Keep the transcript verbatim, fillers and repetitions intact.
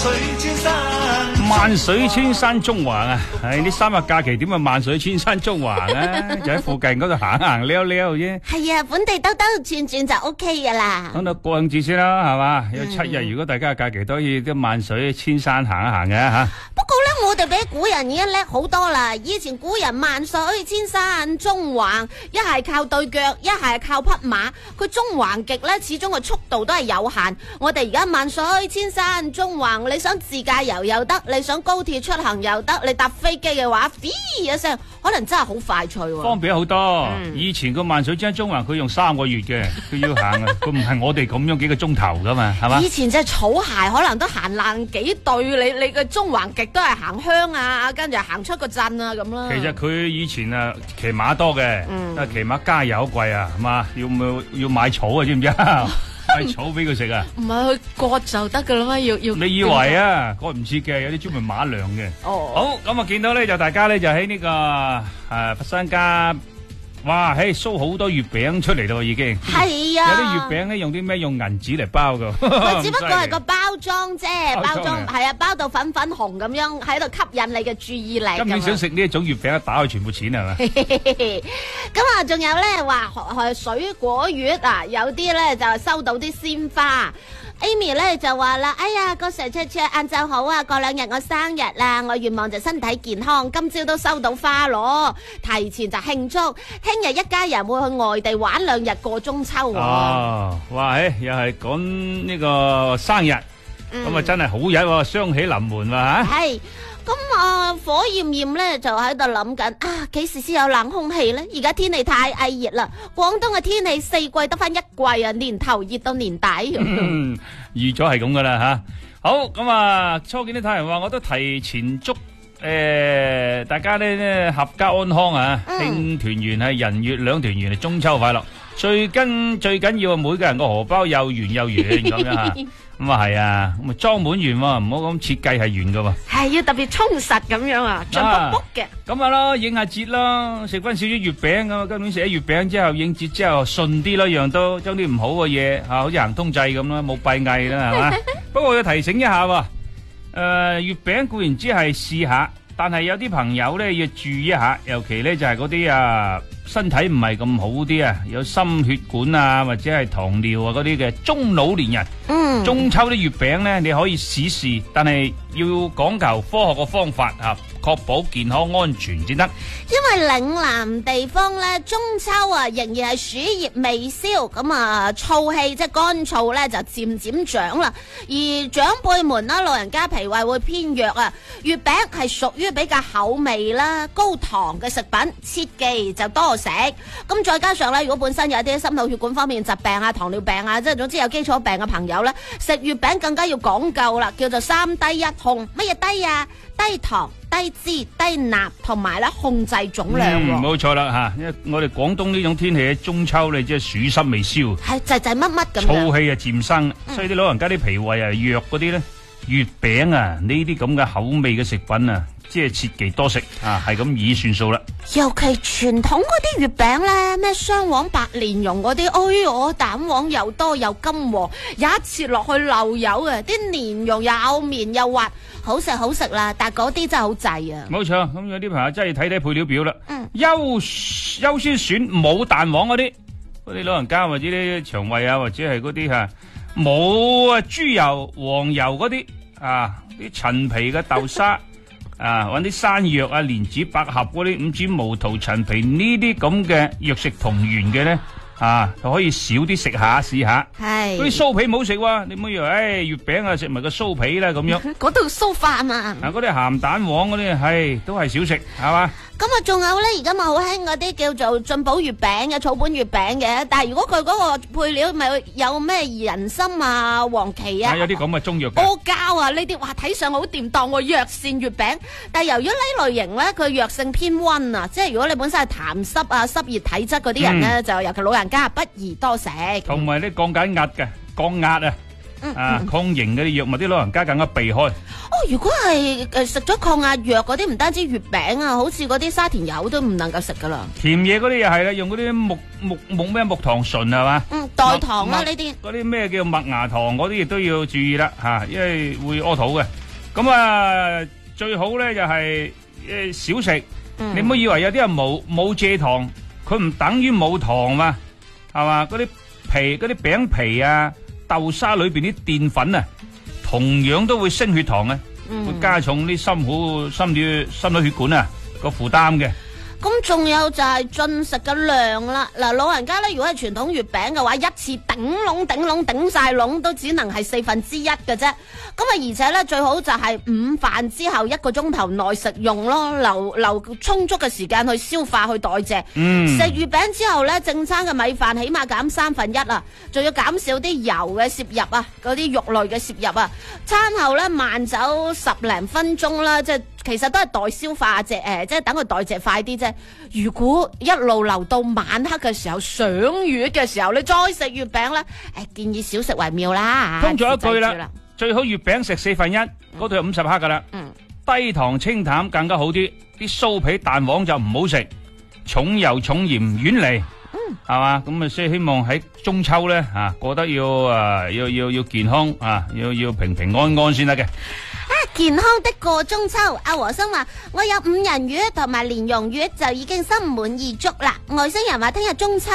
萬水千山中環啊！唉，呢三日假期點啊萬水千山中環啊？就喺附近嗰度行行溜溜啫。 係啊，本地兜兜轉轉就 O K 噶啦。 講到國慶節先啦，係嘛？有七日，如果大家嘅假期都可以啲萬水千山行一行嘅吓。 不過咧，我哋比古人已經叻好多啦。以前古人萬水千山中橫，一係靠對腳，一係靠匹馬。佢中橫極咧，始終個速度都係有限。我哋而家萬水千山中橫，你想自駕遊又得，你想高鐵出行又得，你搭飛機嘅話，飛一聲，可能真係好快脆喎。 方便好多。嗯、以前個萬水千山中橫，佢用三個月嘅，佢要行啊，佢唔係我哋咁樣幾個鐘頭噶嘛，係嘛？ 以前隻草鞋可能都行爛幾對，你你個中橫極都係行鄉啊，跟住行出個鎮啊咁啦。 其實佢以前啊騎馬多嘅，嗯、但係騎馬加油貴啊，係嘛？要唔要買草啊？知唔知啊？買草俾佢食啊？唔係去割就得噶啦咩？要要？ 你以為啊？割唔切嘅，有啲專門馬糧嘅。哦，好咁啊！見到咧就大家咧就喺呢、這個誒、啊、佛山家。哇，嘿，蘇好多月餅出嚟咯，已經係啊！ 有啲月餅咧用啲咩？用銀紙嚟包噶， 佢只不過係個包裝啫，包裝係啊，包到粉粉紅咁樣，喺度吸引你嘅注意力。 今年想食呢一種月餅，打開全部錢係嘛？ 咁啊，仲有咧話水果月啊，有啲咧就收到啲鮮花。Amy 咧就話啦，哎呀，個 Sir 卓卓晏晝好啊，過兩日我生日啦，我願望就身體健康，今朝都收到花咯，提前就慶祝，聽日一家人會去外地玩兩日過中秋。哦， 哇，誒，又係講呢個生日，咁啊、嗯、真係好日喎，雙喜臨門喎吓。係。 咁啊，火焰焰咧就喺度諗緊啊，幾時先有冷空氣咧？而家天氣太翳熱啦，廣東嘅天氣四季得翻一季啊，年頭熱到年底。 嗯，預咗係咁噶啦吓。好，咁啊，初見啲太陽話，我都提前祝誒、呃、大家咧合家安康啊，慶團圓係人月兩團圓，中秋快樂。最緊最緊要啊，每個人個荷包又圓又圓咁樣吓。咁啊係啊，咁啊裝滿圓喎，唔好咁設計係圓噶喎。係要特別充實咁樣啊，脹卜卜嘅。 咁啊咯，應下節咯，食翻少少月餅咁啊。今年食咗月餅之後，應節之後順啲咯，樣都將啲唔好嘅嘢吓，好似行通濟咁啦，冇閉翳啦，係嘛。不過我要提醒一下喎，誒，月餅固然之係試下，但係有啲朋友咧要注意一下，尤其咧就係嗰啲啊身體唔係咁好啲啊，有心血管啊或者係糖尿啊嗰啲嘅中老年人。嗯，中秋啲月餅咧，你可以試試，但係要講求科學嘅方法吓，確保健康安全先得。 因為嶺南地方咧，中秋啊仍然係暑熱未消，咁啊燥氣即係乾燥咧就漸漸長啦。而長輩們啦，老人家脾胃會偏弱啊，月餅係屬於比較厚味啦、高糖嘅食品，切忌就多食。咁再加上咧，如果本身有啲心腦血管方面疾病啊、糖尿病啊，即係總之有基礎病嘅朋友咧，食月餅更加要講究啦，叫做三低一控。乜嘢低啊？低糖、低脂、低鈉，同埋咧控制總量。 嗯，冇錯啦吓，因為我哋廣東呢種天氣，中秋你即係暑濕未消， 係滯滯乜乜咁樣， 燥氣啊漸生，嗯、所以啲老人家啲脾胃啊弱嗰啲咧，月餅啊呢啲咁嘅口味嘅食品啊，即係切忌多食啊，係咁以算數啦。 尤其傳統嗰啲月餅咧，咩雙黃白蓮蓉嗰啲，哎喲蛋黃又多又金黃，一切落去漏油啊！啲蓮蓉又綿又滑，好食好食啦。但係嗰啲真係好滯啊！ 冇錯，咁有啲朋友真係睇睇配料表啦。嗯，優優先選冇蛋黃嗰啲，嗰啲老人家或者啲腸胃啊，或者係嗰啲吓冇啊豬油黃油嗰啲啊，啲陳皮嘅豆沙。啊！揾啲山藥啊、蓮子、百合嗰啲五指毛桃、陳皮呢啲咁嘅藥食同源嘅咧，啊，就可以少啲食下試下。係嗰啲酥皮唔好食喎，你唔好以為誒月餅啊食埋個酥皮啦咁樣。 嗰度酥飯啊！ 嗱，嗰啲鹹蛋黃嗰啲係都係少食，係嘛？ 咁啊，仲有咧，而家咪好興嗰啲叫做進寶月餅嘅草本月餅嘅，但係如果佢嗰個配料咪有咩人參啊、黃芪啊， 有啲咁嘅中藥嘅阿膠啊呢啲，哇睇上好掂當喎，藥膳月餅。但係由於呢類型咧，佢藥性偏溫啊，即係如果你本身係痰濕啊、濕熱體質嗰啲人咧，嗯、就尤其老人家不宜多食。 同埋啲降緊壓嘅降壓啊。 啊抗凝嗰啲藥物，啲老人家更加避開。 哦，如果係誒食咗抗壓藥嗰啲，唔單止月餅啊，好似嗰啲沙田柚都唔能夠食噶啦。 甜嘢嗰啲又係啦，用嗰啲木木木咩木糖醇係嘛？ 嗯，代糖啦呢啲。 嗰啲咩叫麥芽糖嗰啲亦都要注意啦吓，因為會屙肚嘅。咁啊，最好咧就係誒少食。嗯、你唔好以為有啲人冇冇蔗糖，佢唔等於冇糖嘛，係嘛？嗰啲皮嗰啲餅皮啊，豆沙裏邊啲澱粉啊，同樣都會升血糖嘅，嗯、會加重啲心好心血心腦血管啊個負擔嘅。 咁仲有就係進食嘅量啦。嗱，老人家咧，如果係傳統月餅嘅話，一次頂籠頂籠頂晒籠都只能係四分之一嘅啫。咁啊，而且咧最好就係午飯之後一個鐘頭內食用咯，留留充足嘅時間去消化去代謝。嗯，食月餅之後咧，正餐嘅米飯起碼減三分一啊，仲要減少啲油嘅攝入啊，嗰啲肉類嘅攝入啊。餐後咧慢走十零分鐘啦，即係。其實都係代消化啫，誒，即係等佢代謝快啲啫。如果一路留到晚黑嘅時候，賞月嘅時候，你再食月餅咧，誒，建議少食為妙啦。 通咗一句啦，最好月餅食四分一，嗰度有五十克噶啦。嗯，低糖清淡更加好啲，啲酥皮蛋黃就唔好食，重油重鹽遠離。嗯，係嘛，咁啊，所以希望喺中秋咧啊，過得要啊，要要要健康啊，要要平平安安先得嘅。 健康的過中秋，阿和生話我有五仁月同埋蓮蓉月就已經心滿意足啦。外星人話聽日中秋。